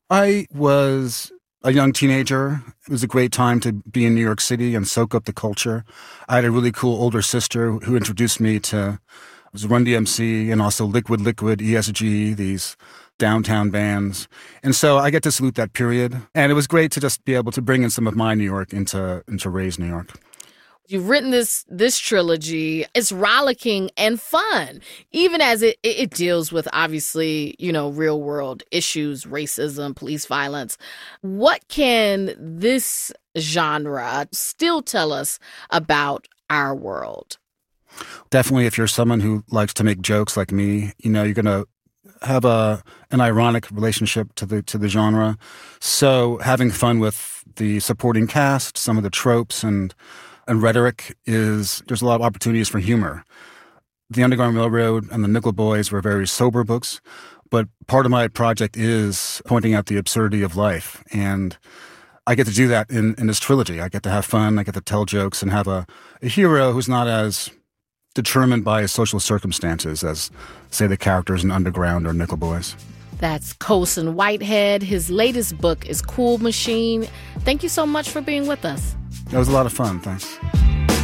I was a young teenager. It was a great time to be in New York City and soak up the culture. I had a really cool older sister who introduced me to it was Run DMC and also Liquid, ESG, these downtown bands. And so I get to salute that period. And it was great to just be able to bring in some of my New York into Ray's New York. You've written this trilogy. It's rollicking and fun, even as it deals with, obviously, real world issues, racism, police violence. What can this genre still tell us about our world? Definitely, if you're someone who likes to make jokes like me, you're going to have an ironic relationship to the genre. So having fun with the supporting cast, some of the tropes and rhetoric there's a lot of opportunities for humor. The Underground Railroad and the Nickel Boys were very sober books, but part of my project is pointing out the absurdity of life. And I get to do that in this trilogy. I get to have fun, I get to tell jokes and have a hero who's not as determined by his social circumstances as, say, the characters in Underground or Nickel Boys. That's Colson Whitehead. His latest book is Cool Machine. Thank you so much for being with us. It was a lot of fun. Thanks.